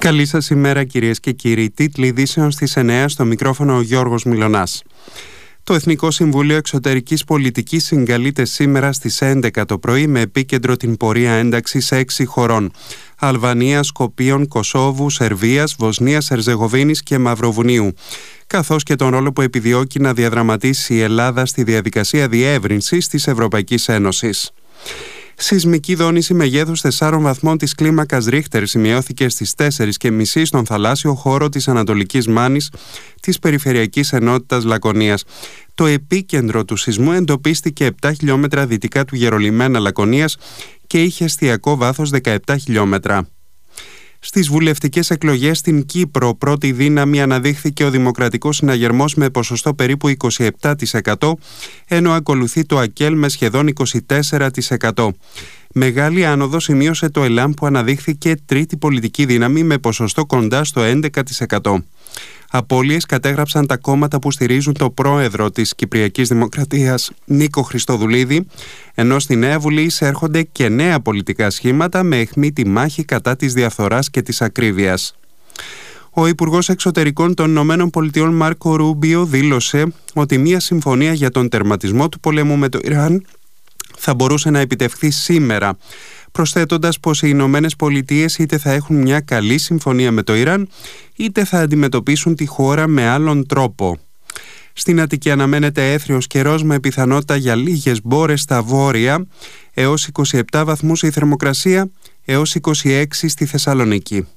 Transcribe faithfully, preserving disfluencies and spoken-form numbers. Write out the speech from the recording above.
Καλή σας ημέρα κυρίες και κύριοι. Τίτλοι ειδήσεων στις εννέα, στο μικρόφωνο ο Γιώργος Μιλωνάς. Το Εθνικό Συμβούλιο Εξωτερικής Πολιτικής συγκαλείται σήμερα στις έντεκα το πρωί με επίκεντρο την πορεία ένταξης έξι χωρών: Αλβανίας, Σκοπίων, Κωσόβου, Σερβίας, Βοσνίας, Ερζεγοβίνης και Μαυροβουνίου, καθώς και τον ρόλο που επιδιώκει να διαδραματίσει η Ελλάδα στη διαδικασία διεύρυνσης της Ευρωπαϊκής Ένωσης. Σεισμική δόνηση μεγέθους τεσσάρων βαθμών της κλίμακας Ρίχτερ σημειώθηκε στις τέσσερις και μισή στον θαλάσσιο χώρο της Ανατολικής Μάνης της Περιφερειακής Ενότητας Λακωνίας. Το επίκεντρο του σεισμού εντοπίστηκε επτά χιλιόμετρα δυτικά του Γερολιμένα Λακωνίας και είχε εστιακό βάθος δεκαεπτά χιλιόμετρα. Στις βουλευτικές εκλογές στην Κύπρο, πρώτη δύναμη αναδείχθηκε ο Δημοκρατικός Συναγερμός με ποσοστό περίπου είκοσι επτά τοις εκατό, ενώ ακολουθεί το ΑΚΕΛ με σχεδόν είκοσι τέσσερα τοις εκατό. Μεγάλη άνοδο σημείωσε το ΕΛΑΜ που αναδείχθηκε τρίτη πολιτική δύναμη με ποσοστό κοντά στο έντεκα τοις εκατό. Απώλειες κατέγραψαν τα κόμματα που στηρίζουν το πρόεδρο της Κυπριακής Δημοκρατίας, Νίκο Χριστοδουλίδη, ενώ στη Νέα Βουλή εισέρχονται και νέα πολιτικά σχήματα με αιχμή τη μάχη κατά της διαφθοράς και της ακρίβειας. Ο Υπουργός Εξωτερικών των Ηνωμένων Πολιτειών Μάρκο Ρούμπιο δήλωσε ότι μια συμφωνία για τον τερματισμό του πολέμου με το Ιράν θα μπορούσε να επιτευχθεί σήμερα, προσθέτοντας πως οι Ηνωμένες Πολιτείες είτε θα έχουν μια καλή συμφωνία με το Ιράν, είτε θα αντιμετωπίσουν τη χώρα με άλλον τρόπο. Στην Αττική αναμένεται έθριος καιρός με πιθανότητα για λίγες μπόρες στα βόρεια, έως είκοσι επτά βαθμούς η θερμοκρασία, έως είκοσι έξι στη Θεσσαλονίκη.